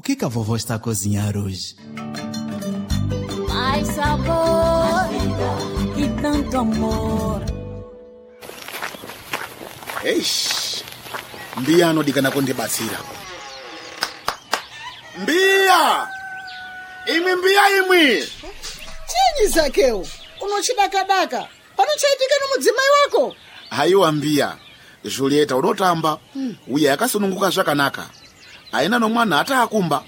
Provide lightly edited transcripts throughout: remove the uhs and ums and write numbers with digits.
que a vovó está a cozinhar hoje? Mais sabor e tanto amor. Eish, Mbia anodikana kundibatsira. Mbia! Imwi! Chinyi Zakeu, unochidakadaka. Panochaitika nomudzimai wako? Haiwa Mbia, Julieta unotamba. Uye akasununguka zvakanaka. Aina nomwana ataakumba.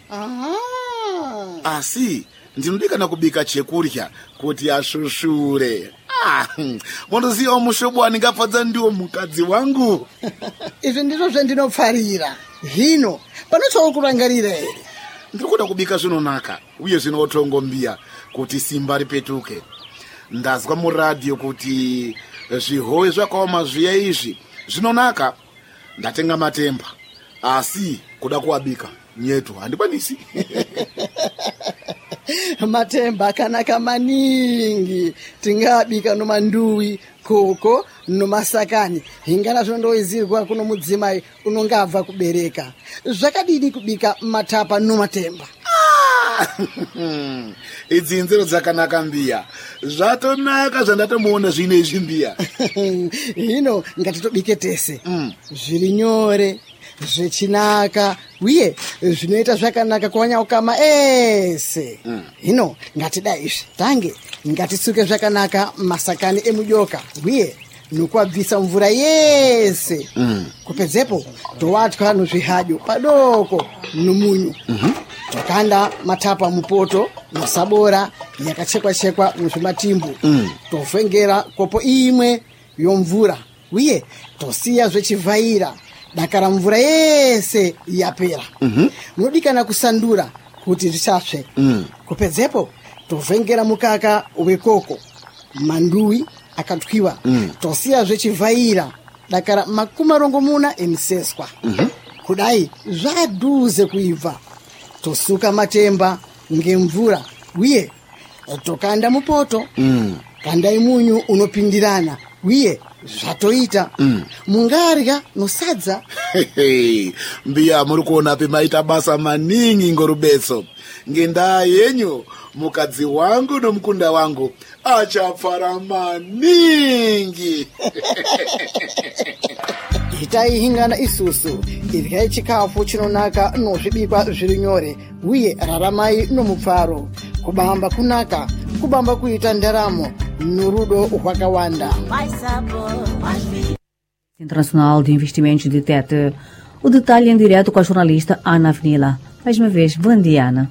Asi, ndinodikana kubika chekurya kuti ashushure. Monoziva mushobo waningafadza ndiwo mukadzi wangu. Izvi ndizvo zvandinopfarira. Hino, panochaukurangarira here? Ndikuda kubika zvinonaka, uye zvinotongo Mbia, kuti simba ripetuke. Ndazwa muradio kuti zvihowe zvakaoma zviya izvi zvinonaka. Ndatenga matemba, asi kuda kuabika nyetu handikwanisi. Matemba akanaka maningi. Tingabika nomanduwi, koko, nomasakani. Hingana zvondoizirwa kuno mudzimai unonga abva kubereka. Zvakadini kubika matapa nomatemba? Idzi nzero dzakanaka Mbia. Zvatonaka zvandatomuona zvine izvi Mbia. Hino ngatitobike tese. Zviri nyore, zvechinaka, uye zvinoita zvakanaka kuwanyaukama ese. Hino ngatida izvi. Tange ngatisuke zvakanaka masakani emujoka, uye nokuabvisa mvura yese. Kupedzepo towatwa nozvihadyo padoko nomunyu. Tokanda matapa mupoto nosabora yakachekwa muzvimatimbu. Tovhengera kopo imwe yomvura, uye tosiya zvechivhaira dakara mvura yese yapera. Munodikana kusandura kuti zvisapsve. Kupedzepo tovhengera mukaka wekoko, manduwi akatwiwa. Tosiya zvechivhaira dakara 40 emiseswa. Kudai zvadhuze kuibva. Tosuka matemba ngemvura, uye tokanda mupoto. Kandai munyu unopindirana, uye zvatoita. Mungarya nosadza. Mbia muri kuona pemaita basa maningi ngorubetso. Ngendaa yenyu mukadzi wangu nomukunda wangu achapfara maningi. Itai hingana isusu, iryai chikafu chinonaka nozvibikwa zviri nyore, uye raramai nomupfaro. Kubamba kunaka, kubamba kuita ndaramo norudo rwakawanda. Internacional de Investimentos de TET. O detalhe em direto com a jornalista Ana Avenila. Mais uma vez, bom dia, Ana.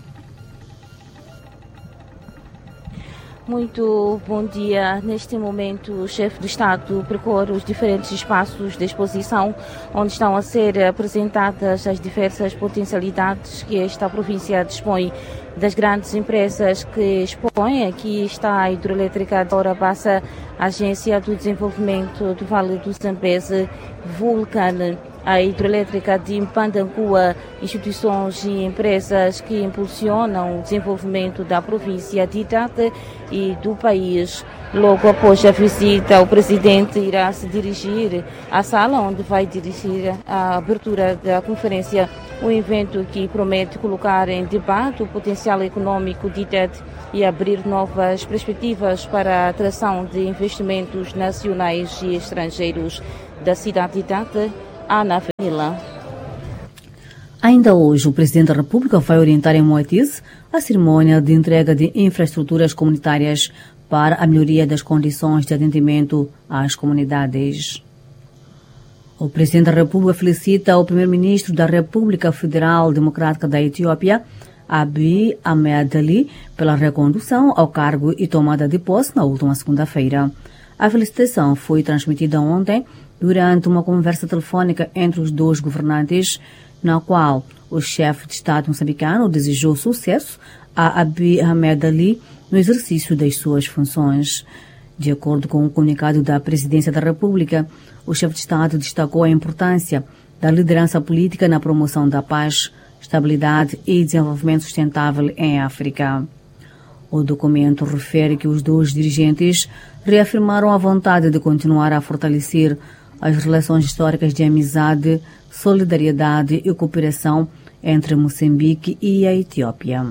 Muito bom dia. Neste momento, o chefe de Estado percorre os diferentes espaços de exposição onde estão a ser apresentadas as diversas potencialidades que esta província dispõe. Das grandes empresas que expõem, aqui está a hidroelétrica de Orabassa, a Agência do Desenvolvimento do Vale do Zambeze, Vulcan, a hidroelétrica de Mpandancua, instituições e empresas que impulsionam o desenvolvimento da província de Tete e do país. Logo após a visita, o presidente irá se dirigir à sala onde vai dirigir a abertura da conferência, um evento que promete colocar em debate o potencial econômico de Tete e abrir novas perspectivas para a atração de investimentos nacionais e estrangeiros. Da cidade de Tete, Ana Avenila. Ainda hoje, o Presidente da República vai orientar em Moatize a cerimônia de entrega de infraestruturas comunitárias para a melhoria das condições de atendimento às comunidades. O Presidente da República felicita o Primeiro-Ministro da República Federal Democrática da Etiópia, Abiy Ahmed Ali, pela recondução ao cargo e tomada de posse na última segunda-feira. A felicitação foi transmitida ontem durante uma conversa telefônica entre os dois governantes, na qual o chefe de Estado moçambicano desejou sucesso a Abiy Ahmed Ali no exercício das suas funções. De acordo com o comunicado da Presidência da República, o chefe de Estado destacou a importância da liderança política na promoção da paz, estabilidade e desenvolvimento sustentável em África. O documento refere que os dois dirigentes reafirmaram a vontade de continuar a fortalecer as relações históricas de amizade, solidariedade e cooperação entre Moçambique e a Etiópia.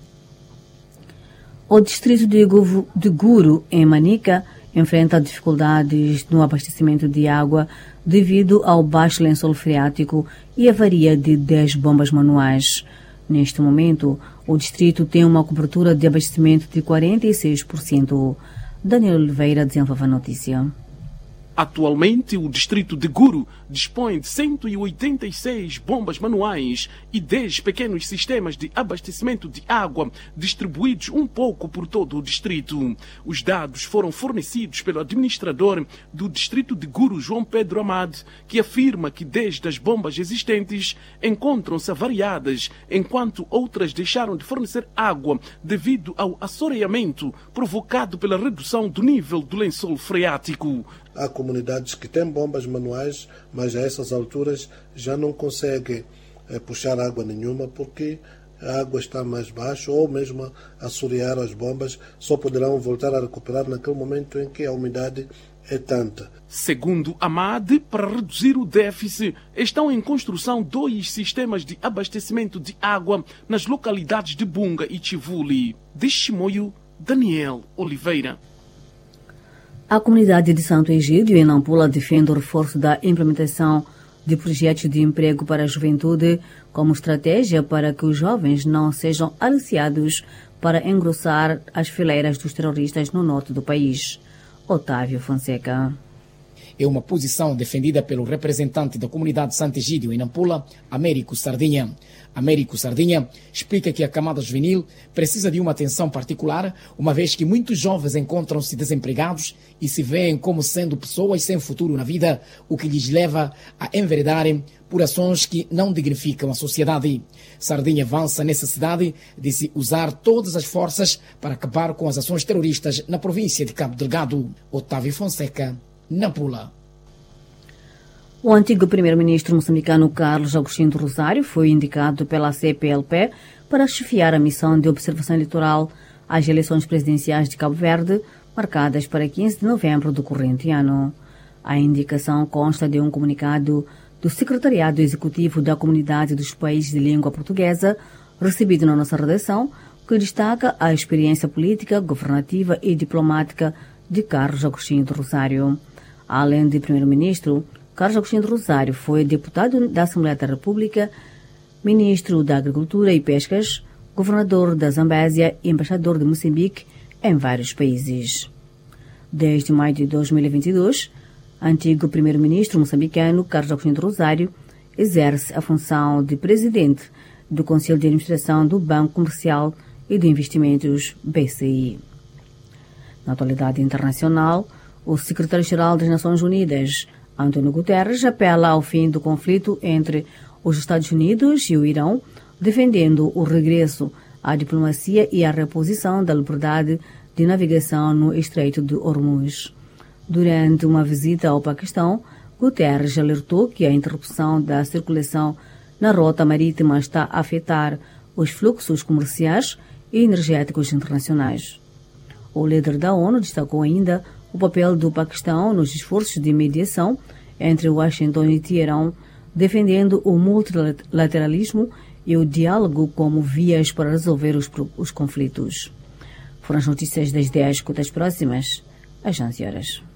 O distrito de Guru, em Manica, enfrenta dificuldades no abastecimento de água devido ao baixo lençol freático e avaria de 10 bombas manuais. Neste momento, o distrito tem uma cobertura de abastecimento de 46%. Daniel Oliveira desenvolve a notícia. Atualmente, o distrito de Guru dispõe de 186 bombas manuais e 10 pequenos sistemas de abastecimento de água distribuídos um pouco por todo o distrito. Os dados foram fornecidos pelo administrador do distrito de Guru, João Pedro Amad, que afirma que 10 das bombas existentes encontram-se avariadas, enquanto outras deixaram de fornecer água devido ao assoreamento provocado pela redução do nível do lençol freático. Há comunidades que têm bombas manuais, mas a essas alturas já não conseguem puxar água nenhuma porque a água está mais baixa, ou mesmo assorear as bombas, só poderão voltar a recuperar naquele momento em que a umidade é tanta. Segundo Amad, para reduzir o déficit, estão em construção 2 sistemas de abastecimento de água nas localidades de Bunga e Chivuli. De Chimoio, Daniel Oliveira. A comunidade de Santo Egídio, em Nampula, defende o reforço da implementação de projetos de emprego para a juventude como estratégia para que os jovens não sejam aliciados para engrossar as fileiras dos terroristas no norte do país. Otávio Fonseca. É uma posição defendida pelo representante da comunidade de Santo Egídio, em Nampula, Américo Sardinha. Américo Sardinha explica que a camada juvenil precisa de uma atenção particular, uma vez que muitos jovens encontram-se desempregados e se veem como sendo pessoas sem futuro na vida, o que lhes leva a enveredarem por ações que não dignificam a sociedade. Sardinha avança a necessidade de se usar todas as forças para acabar com as ações terroristas na província de Cabo Delgado. Otávio Fonseca, Nampula. O antigo primeiro-ministro moçambicano Carlos Agostinho do Rosário foi indicado pela CPLP para chefiar a missão de observação eleitoral às eleições presidenciais de Cabo Verde, marcadas para 15 de novembro do corrente ano. A indicação consta de um comunicado do Secretariado Executivo da Comunidade dos Países de Língua Portuguesa, recebido na nossa redação, que destaca a experiência política, governativa e diplomática de Carlos Agostinho do Rosário. Além de primeiro-ministro, Carlos Agostinho do Rosário foi deputado da Assembleia da República, ministro da Agricultura e Pescas, governador da Zambésia e embaixador de Moçambique em vários países. Desde maio de 2022, antigo primeiro-ministro moçambicano Carlos Agostinho do Rosário exerce a função de presidente do Conselho de Administração do Banco Comercial e de Investimentos BCI. Na atualidade internacional, o secretário-geral das Nações Unidas, António Guterres, apela ao fim do conflito entre os Estados Unidos e o Irão, defendendo o regresso à diplomacia e a reposição da liberdade de navegação no Estreito de Hormuz. Durante uma visita ao Paquistão, Guterres alertou que a interrupção da circulação na rota marítima está a afetar os fluxos comerciais e energéticos internacionais. O líder da ONU destacou ainda o papel do Paquistão nos esforços de mediação entre Washington e Teherão, defendendo o multilateralismo e o diálogo como vias para resolver os conflitos. Foram as notícias das 10 das próximas às 11 horas.